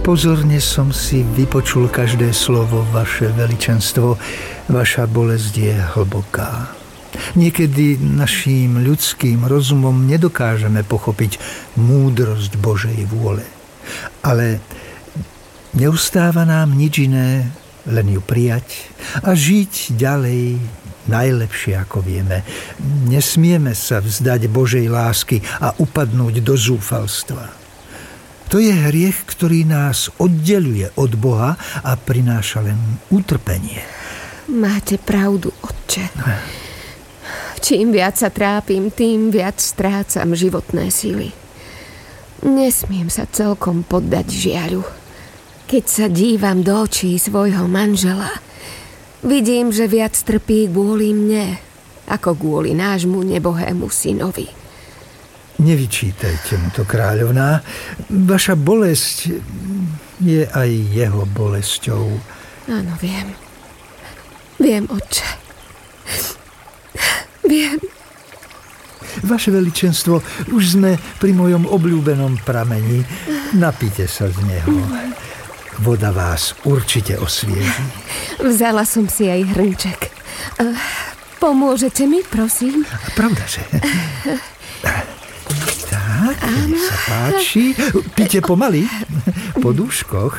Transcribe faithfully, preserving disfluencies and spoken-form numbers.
Pozorne som si vypočul každé slovo, vaše veličenstvo. Vaša bolesť je hlboká. Niekedy naším ľudským rozumom nedokážeme pochopiť múdrosť Božej vôle. Ale neustáva nám nič iné, len ju prijať a žiť ďalej najlepšie, ako vieme. Nesmieme sa vzdať Božej lásky a upadnúť do zúfalstva. To je hriech, ktorý nás oddeľuje od Boha a prináša len utrpenie. Máte pravdu, otče. Čím viac sa trápim, tým viac strácam životné sily. Nesmiem sa celkom poddať žiaľu. Keď sa dívam do očí svojho manžela, vidím, že viac trpí kvôli mne, ako kvôli nášmu nebohému synovi. Nevyčítajte mu to, kráľovná. Vaša bolesť je aj jeho bolesťou. Áno, viem. Viem, otče. Viem. Vaše veličenstvo, už sme pri mojom obľúbenom prameni. Napite sa z neho. Voda vás určite osvieží. Vzala som si aj hrnček. Pomôžete mi, prosím? Pravda, že? Tak, nech sa páči. Píte pomaly. Po dúškoch.